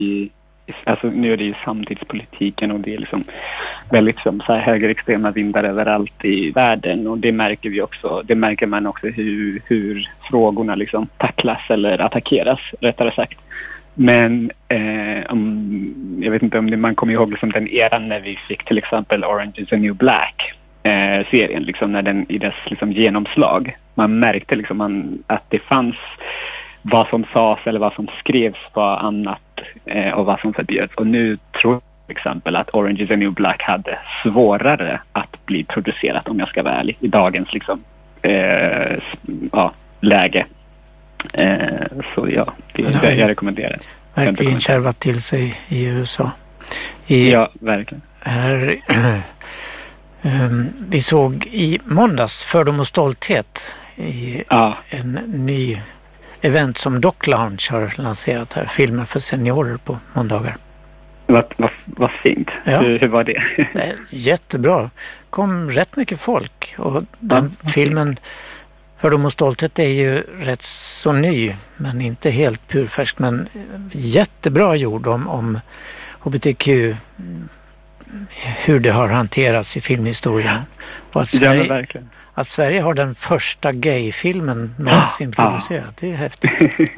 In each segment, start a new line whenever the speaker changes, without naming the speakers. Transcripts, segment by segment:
alltså nu är det ju samtidspolitiken och det är liksom väldigt som så här högerextrema vindar överallt i världen, och det märker vi också. Det märker man också hur frågorna liksom tacklas eller attackeras, rättare sagt. Men jag vet inte om man kommer ihåg liksom den eran när vi fick till exempel Orange is the New Black serien, liksom när den i dess liksom genomslag, man märkte liksom att det fanns vad som sades eller vad som skrevs var annat och vad som förbjöds. Och nu tror jag till exempel att Orange is the New Black hade svårare att bli producerat, om jag ska vara ärlig, i dagens liksom, läge. Så ja, det är det jag rekommenderar.
Verkligen kärvat till sig i USA.
Ja, verkligen.
Vi såg i måndags Fördom och stolthet i en ny event som Doc Lounge har lanserat här. Filmer för seniorer på måndagar.
Vad fint. Ja. Hur var det?
Jättebra. Kom rätt mycket folk. Och den filmen Fördom och stolthet är ju rätt så ny, men inte helt purfärsk. Men jättebra gjord om HBTQ, hur det har hanterats i filmhistorien. Och att Sverige har den första gayfilmen någonsin producerat. Det är häftigt.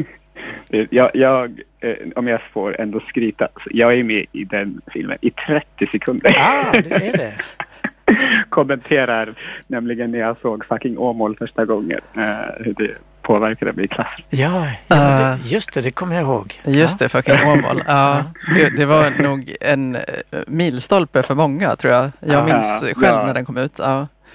Om jag får ändå skryta, jag är med i den filmen i 30 sekunder. Det är det.
Kommenterar nämligen när jag såg fucking Åmål första gången hur det påverkade mig i klass.
Just det kommer jag ihåg.
Just det, fucking Åmål. Det var nog en milstolpe för många, tror jag. Jag minns själv när den kom ut.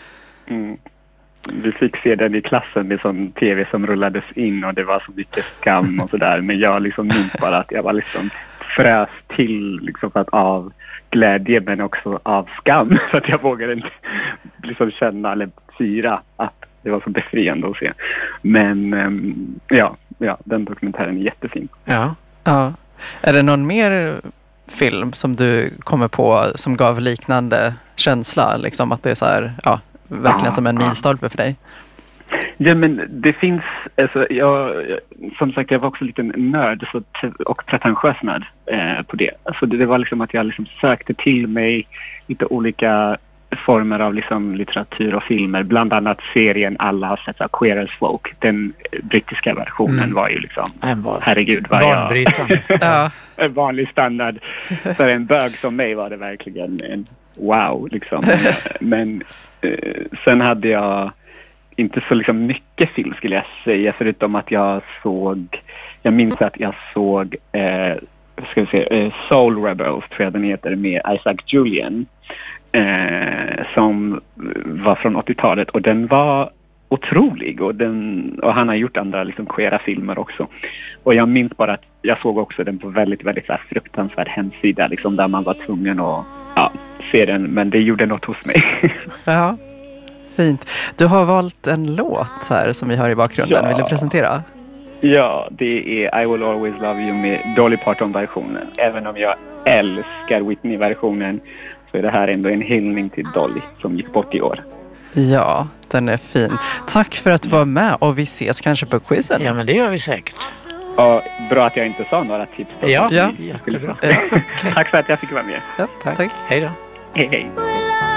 Vi fick se den i klassen med sån tv som rullades in och det var så mycket skam och sådär. Men jag liksom minns bara att jag var liksom frös till liksom för att av glädje, men också av skam, så att jag vågade inte liksom känna eller syra att det var så befriande att se. Men den dokumentären är jättefin.
Ja. Är det någon mer film som du kommer på som gav liknande känsla, liksom att det är så här, verkligen som en milstolpe för dig?
Ja, men det finns, alltså, som sagt, jag var också lite nörd och pretentiös nörd på det. Alltså det var liksom att jag liksom sökte till mig lite olika former av liksom litteratur och filmer, bland annat serien alla har sett av Queer as Folk. Den brittiska versionen var ju liksom, herregud, en vanlig standard. För en bög som mig var det verkligen en wow liksom. Men sen hade jag inte så liksom mycket film, skulle jag säga, förutom att jag minns att jag såg Soul Rebels, tror jag den heter, med Isaac Julian, som var från 80-talet, och den var otrolig, och han har gjort andra liksom queera filmer också. Och jag minns bara att jag såg också den på väldigt, väldigt så här fruktansvärd hemsida liksom, där man var tvungen att se den, men det gjorde något hos mig.
Ja, fint. Du har valt en låt här som vi har i bakgrunden. Vill du presentera?
Ja, det är I Will Always Love You med Dolly Parton-versionen. Även om jag älskar Whitney-versionen, så är det här ändå en hyllning till Dolly som gick bort i år.
Ja, den är fin. Tack för att du var med, och vi ses kanske på quizen.
Ja, men det gör vi säkert.
Och bra att jag inte sa några tips.
Ja, jättebra.
Tack för att jag fick vara med.
Ja, tack.
Hej då.
Hej.